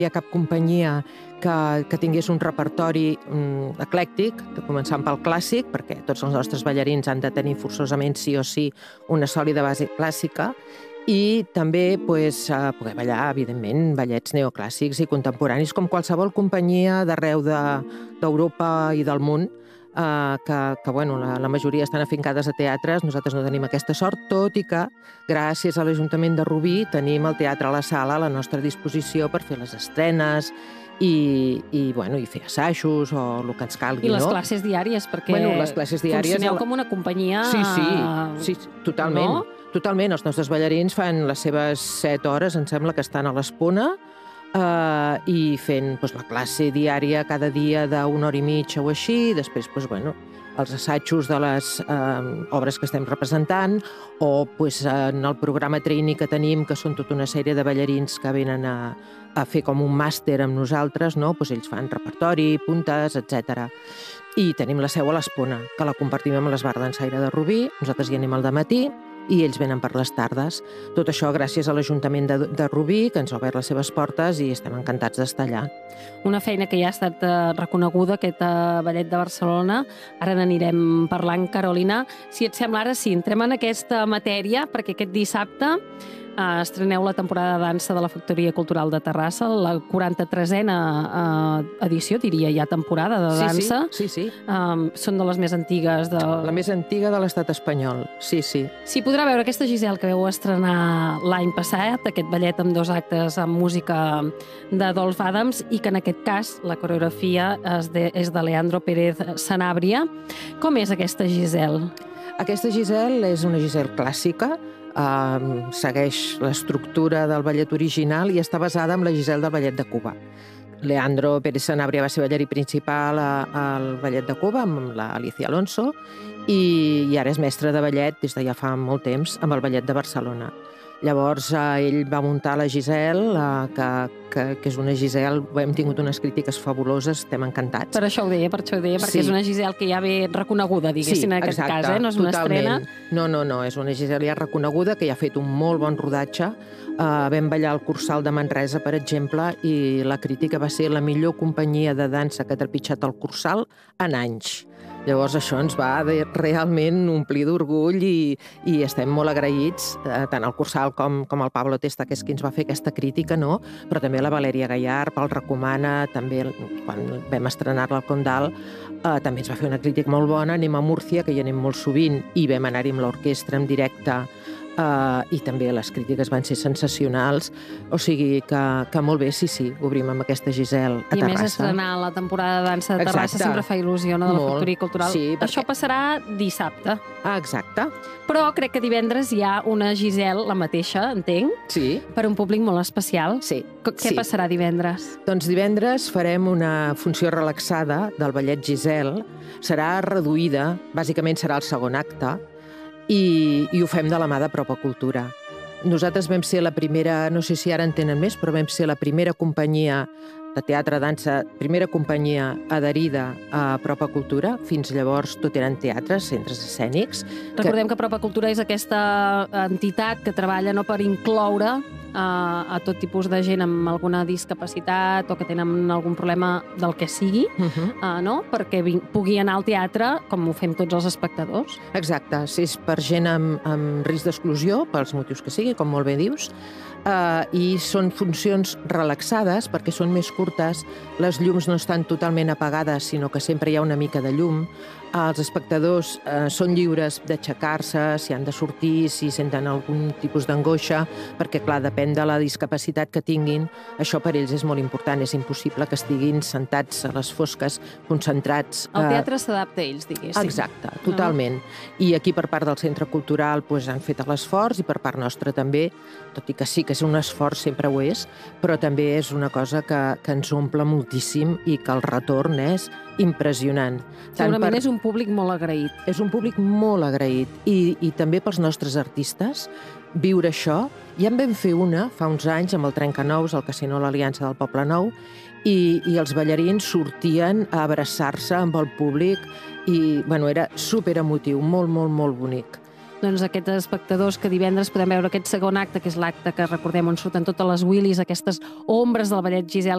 hi ha cap companyia que tingués un repertori eclèctic, començant pel clàssic, perquè tots els nostres ballarins han de tenir forçosament sí o sí una sòlida base clàssica, i també poder ballar, evidentment, ballets neoclàssics i contemporanis, com qualsevol companyia d'arreu d'Europa i del món, que la majoria estan afincades a teatres. Nosaltres no tenim aquesta sort, tot i que, gràcies a l'Ajuntament de Rubí, tenim el Teatre a la Sala a la nostra disposició per fer les estrenes i fer assajos o el que ens calgui. I les classes diàries, perquè les classes diàries funcioneu com una companyia... Sí, totalment. No? Totalment. Els nostres ballarins fan les seves 7 hores, em sembla que estan a l'Espona, i fent la classe diària cada dia d'1 hora i mitja o així, després els assajos de les obres que estem representant, o en el programa trainee que tenim, que són tota una sèrie de ballarins que venen a fer com un màster amb nosaltres, no? Ells fan repertori, puntes, etc. I tenim la seu a l'Espona, que la compartim amb l'Esbar Dansaire de Rubí, nosaltres hi anem al dematí, i ells venen per les tardes. Tot això gràcies a l'Ajuntament de Rubí, que ens ha obert les seves portes i estem encantats d'estar allà. Una feina que ja ha estat reconeguda, aquest ballet de Barcelona. Ara n'anirem parlant, Carolina. Si et sembla, ara sí, entrem en aquesta matèria, perquè aquest dissabte estreneu la temporada de dansa de la Factoria Cultural de Terrassa, la 43a edició, diria ja, temporada de dansa. Sí. Són de les més antigues. La més antiga de l'estat espanyol, sí. S'hi podrà veure aquesta Giselle que vau estrenar l'any passat, aquest ballet amb 2 actes amb música d'Adolf Adams, i que en aquest cas la coreografia és de Leandro Pérez Sanabria. Com és aquesta Giselle? Aquesta Giselle és una Giselle clàssica, segueix l'estructura del ballet original i està basada en la Giselle del ballet de Cuba. Leandro Pérez Sanabria va ser ballarí principal al ballet de Cuba amb l'Alicia Alonso i ara és mestre de ballet des de ja fa molt temps amb el ballet de Barcelona. Llavors ell va muntar la Giselle, que és una Giselle, hem tingut unes crítiques fabuloses, estem encantats. Per això ho deia, perquè és una Giselle que ja ve reconeguda, diguéssim, en aquest cas, no és una estrena. No, és una Giselle ja reconeguda, que ja ha fet un molt bon rodatge. Vam ballar al Cursal de Manresa, per exemple, i la crítica va ser la millor companyia de dansa que ha trepitjat el Cursal en anys. Llavors això ens va realment omplir d'orgull i estem molt agraïts, tant al Cursal com al Pablo Testa, que és qui ens va fer aquesta crítica, no? Però també la Valèria Gallard el recomana, també quan vam estrenar-la al Condal, també ens va fer una crítica molt bona. Anem a Múrcia, que hi anem molt sovint, i vam anar-hi amb l'orquestra en directe, i també les crítiques van ser sensacionals, o sigui que molt bé, sí, obrim amb aquesta Giselle a Terrassa. I més estrenar la temporada de dansa de Terrassa sempre fa il·lusió, no?, de la Factoria Cultural. Sí, això passarà dissabte. Exacte. Però crec que divendres hi ha una Giselle, la mateixa, entenc, per un públic molt especial. Sí. Què passarà divendres? Doncs divendres farem una funció relaxada del ballet Giselle. Serà reduïda, bàsicament serà el segon acte, i ho fem de la mà de Propa Cultura. Nosaltres vam ser la primera, no sé si ara en tenen més, però vam ser la primera companyia de teatre-dansa, primera companyia adherida a Propa Cultura. Fins llavors tot eren teatres, centres escènics. Recordem que Propa Cultura és aquesta entitat que treballa per incloure a tot tipus de gent amb alguna discapacitat o que tenen algun problema del que sigui, no? Perquè pugui anar al teatre com ho fem tots els espectadors. Exacte, si és per gent amb risc d'exclusió, pels motius que sigui, com molt bé dius, i són funcions relaxades perquè són més curtes, les llums no estan totalment apagades, sinó que sempre hi ha una mica de llum. Els espectadors són lliures d'aixecar-se, si han de sortir, si senten algun tipus d'angoixa, perquè, clar, depèn de la discapacitat que tinguin. Això per ells és molt important, és impossible que estiguin sentats a les fosques, concentrats. El teatre s'adapta a ells, diguéssim. Exacte, totalment. I aquí, per part del Centre Cultural, han fet l'esforç, i per part nostra també, tot i que sí que és un esforç, sempre ho és, però també és una cosa que ens omple moltíssim i que el retorn és impressionant. Segurament és un públic molt agraït. És un públic molt agraït. I també pels nostres artistes, viure això. Ja en vam fer una fa uns anys amb el Trencanous, al Casino l'Aliança del Poble Nou, i els ballarins sortien a abraçar-se amb el públic i era superemotiu, molt, molt, molt bonic. doncs, aquests espectadors que divendres podem veure aquest segon acte, que és l'acte que recordem on surten totes les Willys, aquestes ombres del ballet Giselle,